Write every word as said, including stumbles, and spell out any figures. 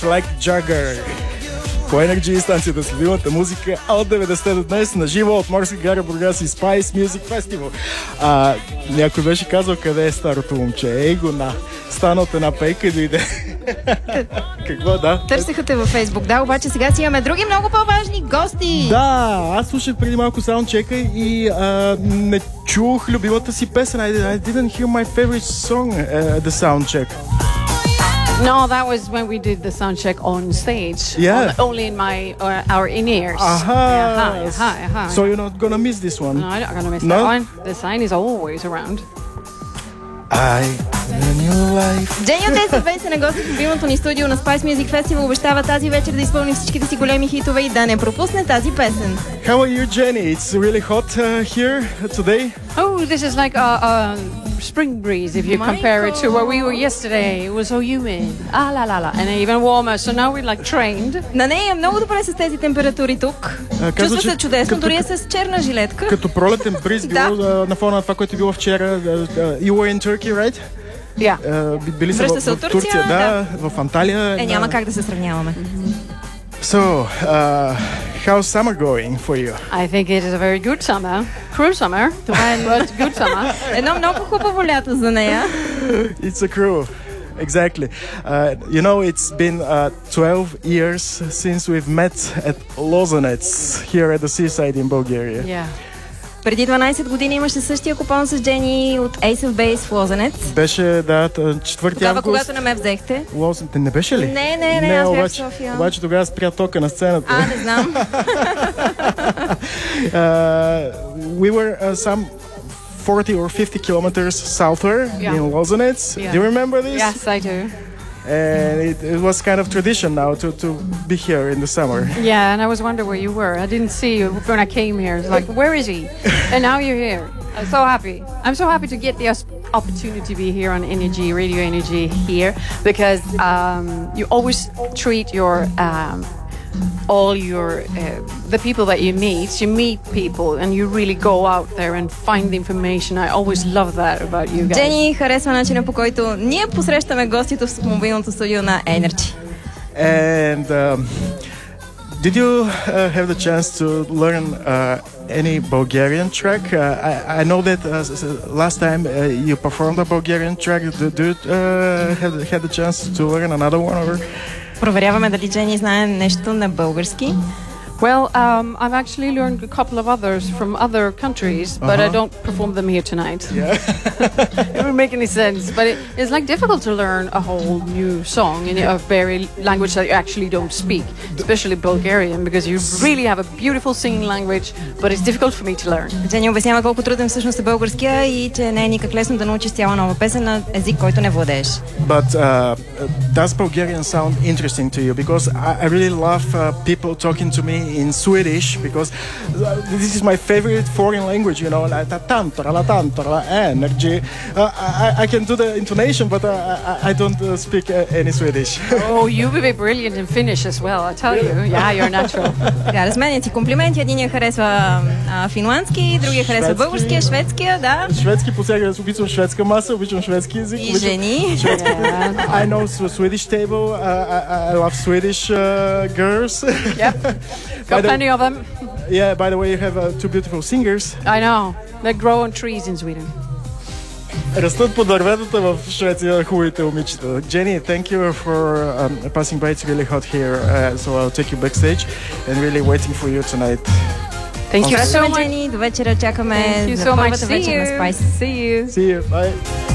Like Jagger. По Energy станцията с любимата музика от деветдесетте до днес на живо от Морска гара, Бургас и Spice Music Festival. А, някой беше казал къде е старото момче. Ей го на. Стана от една пейка и дойде. Какво, да? Търсеха те във Фейсбук, да, обаче сега си имаме други много по-важни гости. Да, аз слушах преди малко саундчека и а, не чух любимата си песен. I, I didn't hear my favorite song at the soundcheck. No, that was when we did the sound check on stage. Yeah. On, only in my uh, our in-ears. Aha. Aha, aha, aha. So you're not gonna miss this one? No, I'm not gonna miss No? that one. The sign is always around. I new life. Джени от ес еф ей на гости в любимото ни студио на Spice Music Festival обещава тази вечер да изпълни всичките си големи хитове и да не пропусне тази песен. How are you, Jenny? It's really hot uh, here today. Oh, this is like a, a spring breeze if you My compare it to God. where we were yesterday. It was so humid. Ah la la la. And even warmer. So now we're like trained. На нея е много добре с тези температури тук. А, казва, Чувства че се чудесно, като- дори е с черна жилетка. Като пролетен бриз било Да. uh, на фона на това, което е било вчера. Uh, uh, you were in Turkey, right? Yeah. Uh, би- били са Връща в, се в от Турция, Турция, да, в Анталия. Е, няма да. как да се сравняваме. So, uh, how's summer going for you? I think it is a very good summer. Cruel summer. But good summer. Едно много хубаво лято за нея. It's a crew. Exactly. Uh, you know, it's been uh, twelve years since we've met at Lozanets here at the seaside in Bulgaria. Yeah. Преди дванайсет години имаше същия купон с Джени от Ace of Base в Лозенец. Беше, да, т- четвърти Тогава, август. когато не ме взехте. Лозанец. Не беше ли? Не, не, не, аз бях в обаче, София. обаче тогава спря тока на сцената. А, не знам. uh, we were uh, some forty or fifty kilometers souther Yeah. in Lozanets. Yeah. Do you remember this? Yes, I do. And it, it was kind of tradition now to, to be here in the summer. Yeah, and I was wondering where you were. I didn't see you when I came here. It's like, where is he? And now you're here. I'm so happy. I'm so happy to get the os- opportunity to be here on Energy, Radio Energy here, because um, you always treat your um, all your uh, the people that you meet. You meet people, and you really go out there and find the information. I always love that about you guys. Джени харесва начина, по който ние посрещаме гостите в мобилното студио на Energy. And um, did you uh, have the chance to learn uh, any Bulgarian track? Uh, I, I know that uh, s- s- last time uh, you performed a Bulgarian track. Do, do you uh, have had the chance to learn another one? Or? Проверяваме дали Джени знае нещо на български. Well, um, I've actually learned a couple of others from other countries, but I Uh-huh. don't perform them here tonight. Yeah. It wouldn't make any sense, but it, it's like difficult to learn a whole new song in a very language that you actually don't speak, especially Bulgarian, because you really have a beautiful singing language, but it's difficult for me to learn. Джени обяснява колко труден всъщност е българския и че не е никак лесно да научиш цяла нова песен на език, който не владееш. But uh, does Bulgarian sound interesting to you? Because I, I really love uh, people talking to me in Swedish, because uh, this is my favorite foreign language, you know, like tantra, la tantra, la energy. Uh, I, I can do the intonation, but uh, I, I don't uh, speak uh, any Swedish. Oh, you will be brilliant in Finnish as well, I tell you. Yeah, you're natural. Така, разменят си комплименти. Единия харесва а, финландски, другия харесва Шведски. българския, шведския, да. Шведски посега, обичам шведска маса, обичам шведски език. И обичам- жени. Yeah. I know s- Swedish table. Uh, I, I love Swedish uh, girls. Yep. By Got the- plenty of them. Yeah, by the way, you have uh, two beautiful singers. I know. They grow on trees in Sweden. Растат по дърветата в Швеция хубавите момичета. Jenny, thank you for um, passing by. It's really hot here, uh, so I'll take you backstage and really waiting for you tonight. Thank you so Харесваме much. Джени. До вечера чакаме Thank you за so much. първата See вечер на you. Spice. See you. See you. Bye.